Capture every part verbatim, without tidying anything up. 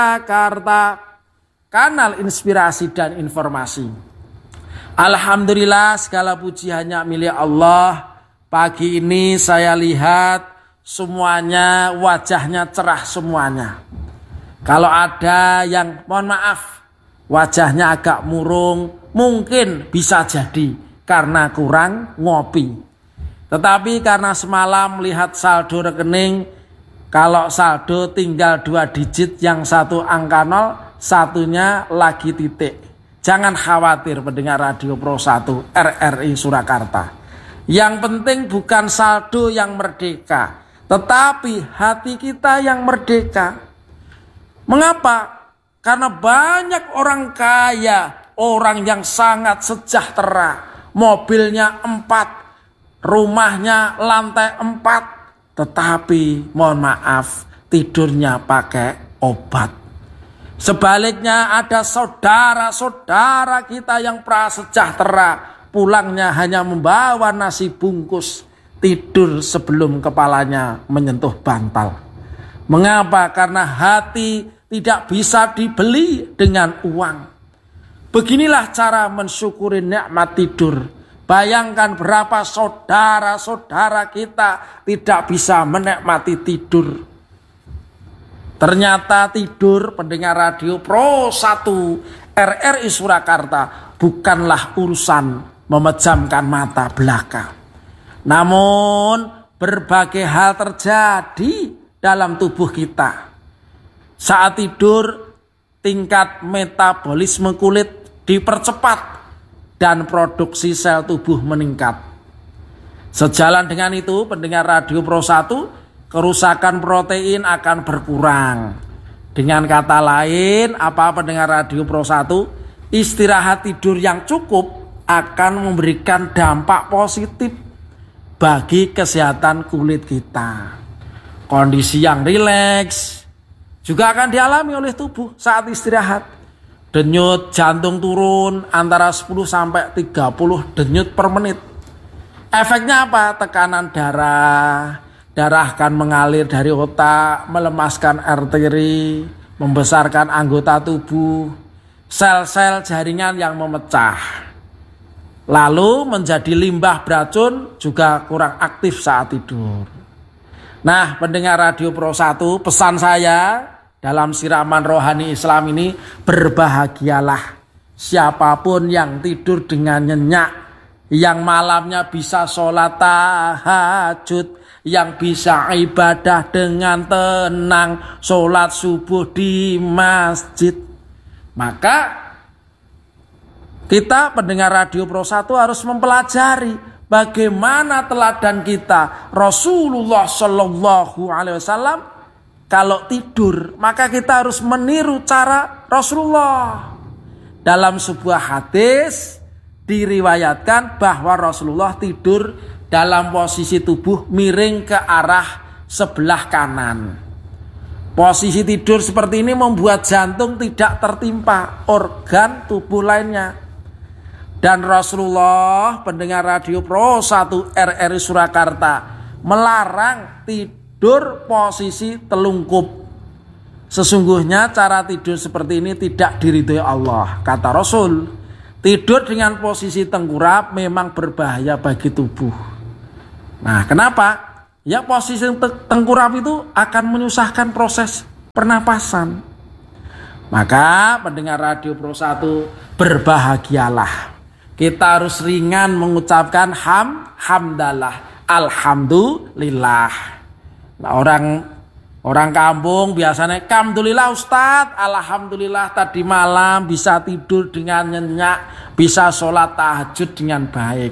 Jakarta, kanal inspirasi dan informasi. Alhamdulillah, segala puji hanya milik Allah. Pagi ini saya lihat semuanya wajahnya cerah semuanya. Kalau ada yang mohon maaf wajahnya agak murung, mungkin bisa jadi karena kurang ngopi. Tetapi karena semalam lihat saldo rekening, kalau saldo tinggal dua digit, yang satu angka nol, satunya lagi titik. Jangan khawatir pendengar Radio Pro satu R R I Surakarta. Yang penting bukan saldo yang merdeka, tetapi hati kita yang merdeka. Mengapa? Karena banyak orang kaya, orang yang sangat sejahtera, mobilnya empat, rumahnya lantai empat, tetapi mohon maaf tidurnya pakai obat. Sebaliknya ada saudara-saudara kita yang prasejahtera, pulangnya hanya membawa nasi bungkus, tidur sebelum kepalanya menyentuh bantal. Mengapa? Karena hati tidak bisa dibeli dengan uang. Beginilah cara mensyukuri nikmat tidur. Bayangkan berapa saudara-saudara kita tidak bisa menikmati tidur. Ternyata tidur pendengar Radio Pro satu R R I Surakarta bukanlah urusan memejamkan mata belaka. Namun berbagai hal terjadi dalam tubuh kita. Saat tidur tingkat metabolisme kulit dipercepat dan produksi sel tubuh meningkat. Sejalan dengan itu, pendengar Radio Pro satu, kerusakan protein akan berkurang. Dengan kata lain, apa pendengar Radio Pro satu, istirahat tidur yang cukup akan memberikan dampak positif bagi kesehatan kulit kita. Kondisi yang rileks juga akan dialami oleh tubuh saat istirahat. Denyut jantung turun antara sepuluh sampai tiga puluh denyut per menit. Efeknya apa? Tekanan darah. Darah akan mengalir dari otak, melemaskan arteri, membesarkan anggota tubuh, sel-sel jaringan yang memecah. Lalu menjadi limbah beracun juga kurang aktif saat tidur. Nah, pendengar Radio Pro satu, pesan saya dalam siraman rohani Islam ini, berbahagialah siapapun yang tidur dengan nyenyak, yang malamnya bisa sholat tahajud, yang bisa ibadah dengan tenang, sholat subuh di masjid. Maka kita pendengar Radio Pro satu harus mempelajari bagaimana teladan kita Rasulullah Shallallahu Alaihi Wasallam. Kalau tidur, maka kita harus meniru cara Rasulullah. Dalam sebuah hadis diriwayatkan bahwa Rasulullah tidur dalam posisi tubuh miring ke arah sebelah kanan. Posisi tidur seperti ini membuat jantung tidak tertimpa organ tubuh lainnya. Dan Rasulullah, pendengar Radio Pro satu R R I Surakarta, melarang tidur tidur posisi telungkup. Sesungguhnya cara tidur seperti ini tidak diridhoi Allah. Kata Rasul, tidur dengan posisi tengkurap memang berbahaya bagi tubuh. Nah, kenapa? Ya, posisi tengkurap itu akan menyusahkan proses pernapasan. Maka pendengar Radio Pro satu, berbahagialah. Kita harus ringan mengucapkan ham, hamdalah, alhamdulillah. Nah, orang orang kampung biasanya alhamdulillah Ustadz, alhamdulillah tadi malam bisa tidur dengan nyenyak, bisa sholat tahajud dengan baik.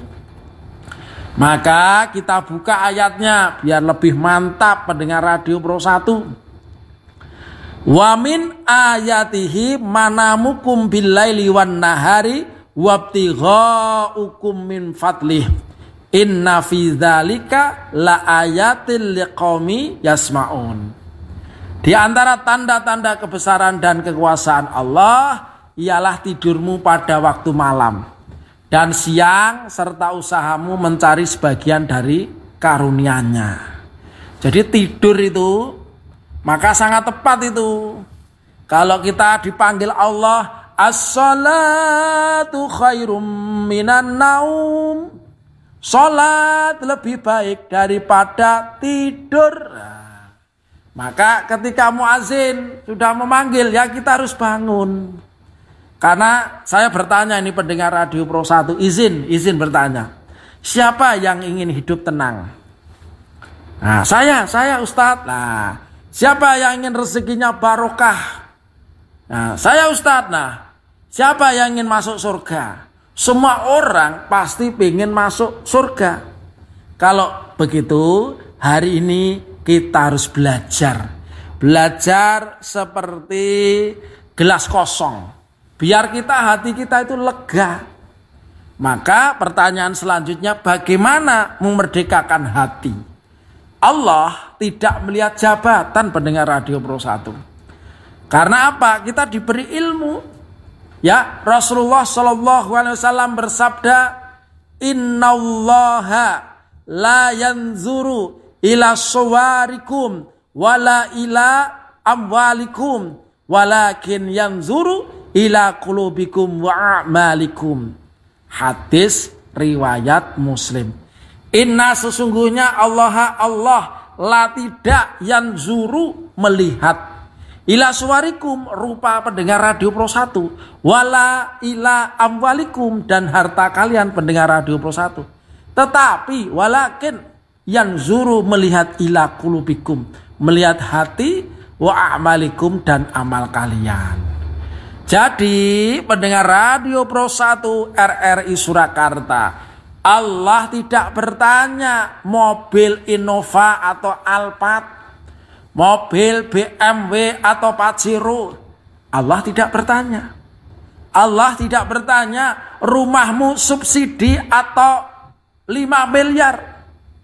Maka kita buka ayatnya biar lebih mantap pendengar Radio Pro satu. Wa min ayatihi manamukum billaili wan nahari wabtighaukum min fadlih. Inna fi dzalika la ayatil liqaumi yasmaun. Di antara tanda-tanda kebesaran dan kekuasaan Allah ialah tidurmu pada waktu malam dan siang serta usahamu mencari sebagian dari karunia-Nya. Jadi tidur itu maka sangat tepat itu. Kalau kita dipanggil Allah, as-salatu khairum minan naum. Salat lebih baik daripada tidur. Nah, maka ketika muazin sudah memanggil, ya kita harus bangun. Karena saya bertanya, ini pendengar Radio Pro satu, izin, izin bertanya. Siapa yang ingin hidup tenang? Nah, saya, saya Ustadz. Nah, siapa yang ingin rezekinya barokah? Nah, saya Ustadz. Nah, siapa yang ingin masuk surga? Semua orang pasti ingin masuk surga. Kalau begitu, hari ini kita harus belajar. Belajar seperti gelas kosong. Biar kita, hati kita itu lega. Maka pertanyaan selanjutnya, bagaimana memerdekakan hati? Allah tidak melihat jabatan pendengar Radio Pro satu. Karena apa? Kita diberi ilmu. Ya, Rasulullah Shallallahu Alaihi Wasallam bersabda, Innallaha la yanzuru ila suwarikum wala ila amwalikum walakin yanzuru ila qulubikum wa a'malikum. Hadis riwayat Muslim. Inna sesungguhnya Allah Allah la tidak yanzuru melihat ila suwarikum rupa pendengar Radio Pro satu wala ila amwalikum dan harta kalian pendengar Radio Pro satu, tetapi walakin yanzuru melihat ila qulubikum, melihat hati, wa a'malikum dan amal kalian. Jadi pendengar Radio Pro satu R R I Surakarta, Allah tidak bertanya mobil Innova atau Alphard, mobil B M W atau Pajero. Allah tidak bertanya. Allah tidak bertanya rumahmu subsidi atau lima miliar.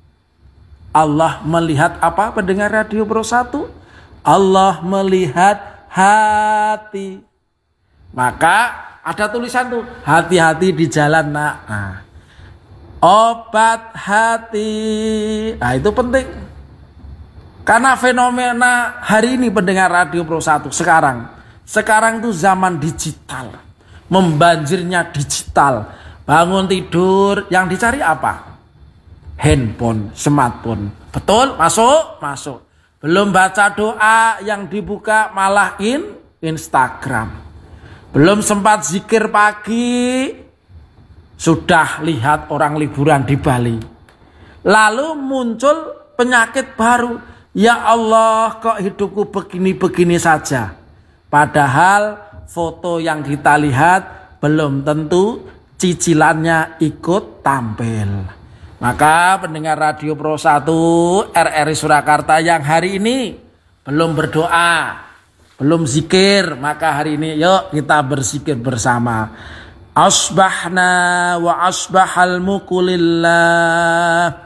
Allah melihat apa pendengar Radio Pro satu? Allah melihat hati. Maka ada tulisan tuh, hati-hati di jalan nak. Nah, obat hati. Nah, itu penting. Karena fenomena hari ini pendengar Radio Pro satu sekarang, sekarang itu zaman digital, membanjirnya digital. Bangun tidur, yang dicari apa? Handphone, smartphone. Betul? Masuk? Masuk. Belum baca doa, yang dibuka malah in Instagram. Belum sempat zikir pagi, sudah lihat orang liburan di Bali. Lalu muncul penyakit baru. Ya Allah, kok hidupku begini-begini saja. Padahal foto yang kita lihat belum tentu cicilannya ikut tampil. Maka pendengar Radio Pro satu R R I Surakarta yang hari ini belum berdoa, belum zikir, maka hari ini yuk kita berzikir bersama. Asbahna wa asbahal mulku lillah.